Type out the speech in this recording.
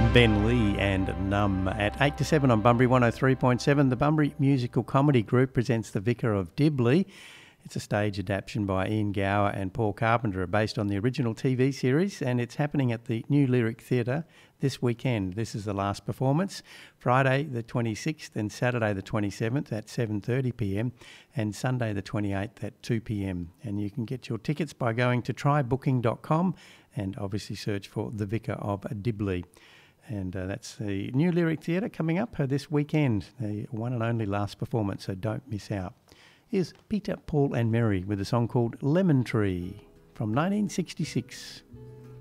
Ben Lee and Numb at 8 to 7 on Bunbury 103.7. The Bunbury Musical Comedy Group presents The Vicar of Dibley. It's a stage adaptation by Ian Gower and Paul Carpenter based on the original TV series, and it's happening at the New Lyric Theatre this weekend. This is the last performance, Friday the 26th and Saturday the 27th at 7:30pm and Sunday the 28th at 2pm. And you can get your tickets by going to trybooking.com and obviously search for The Vicar of Dibley. And that's the New Lyric Theatre coming up this weekend, the one and only last performance, so don't miss out. Here's Peter, Paul and Mary with a song called Lemon Tree from 1966.